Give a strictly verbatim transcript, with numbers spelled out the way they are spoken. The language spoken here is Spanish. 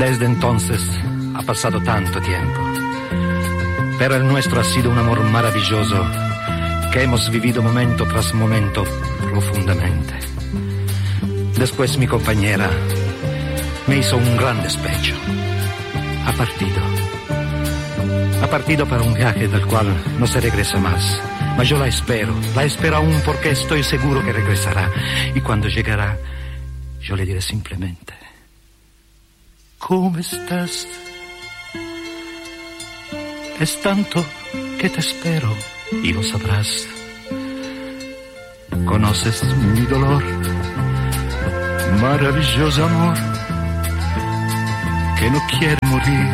Desde entonces ha pasado tanto tiempo, pero el nuestro ha sido un amor maravilloso que hemos vivido momento tras momento profundamente. Después mi compañera me hizo un gran despecho. Ha partido. Ha partido para un viaje del cual no se regresa más. Mas yo la espero, la espero aún porque estoy seguro que regresará. Y cuando llegará, yo le diré simplemente: ¿cómo estás? Es tanto que te espero y lo sabrás. Conoces mi dolor, maravilloso amor, que no quiere morir.